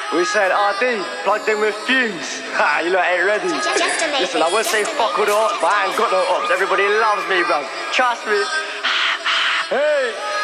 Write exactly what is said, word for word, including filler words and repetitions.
We said R D, plugged in with Fumes. Ha, you lot ain't ready. Just a Listen, I would say fuck all the ops, but I ain't got no ops. Everybody loves me, bro. Trust me. Hey.